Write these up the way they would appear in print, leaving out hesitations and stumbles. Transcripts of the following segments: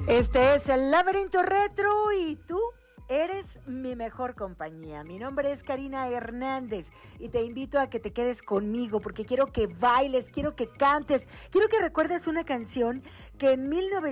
Este es el Laberinto Retro y tú eres mi mejor compañía. Mi nombre es Karina Hernández y te invito a que te quedes conmigo porque quiero que bailes, quiero que cantes, quiero que recuerdes una canción que en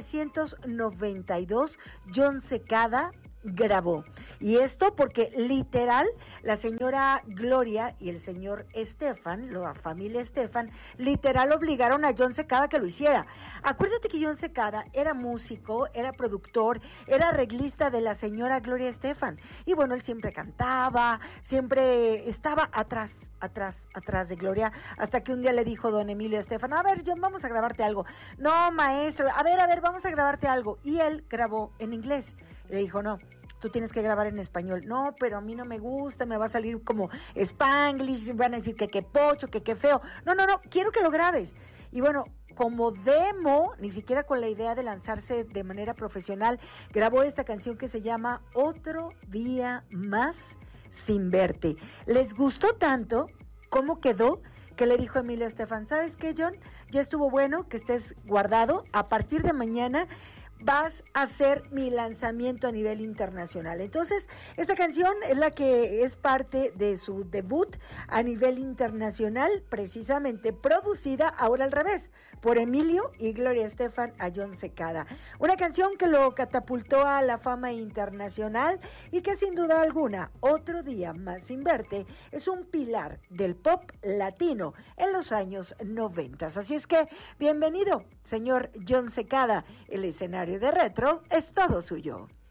1992 Jon Secada grabó. Y esto porque literal la señora Gloria y el señor Estefan, la familia Estefan, literal obligaron a Jon Secada que lo hiciera. Acuérdate que Jon Secada era músico, era productor, era arreglista de la señora Gloria Estefan. Y bueno, él siempre cantaba, siempre estaba atrás de Gloria, hasta que un día le dijo don Emilio Estefan, a ver, Jon, vamos a grabarte algo. No, maestro, a ver, vamos a grabarte algo. Y él grabó en inglés. Le dijo, no, tú tienes que grabar en español. No, pero a mí no me gusta, me va a salir como Spanglish, van a decir que qué pocho, que qué feo. No, quiero que lo grabes. Y bueno, como demo, ni siquiera con la idea de lanzarse de manera profesional, grabó esta canción que se llama Otro Día Más Sin Verte. Les gustó tanto cómo quedó que le dijo Emilio Estefan, ¿sabes qué, Jon? Ya estuvo bueno que estés guardado. A partir de mañana vas a hacer mi lanzamiento a nivel internacional. Entonces, esta canción es la que es parte de su debut a nivel internacional, precisamente producida, ahora al revés, por Emilio y Gloria Estefan a Jon Secada. Una canción que lo catapultó a la fama internacional y que sin duda alguna, Otro Día Más Sin Verte, es un pilar del pop latino en los años 90. Así es que, bienvenido, señor Jon Secada, el escenario de Retro es todo suyo.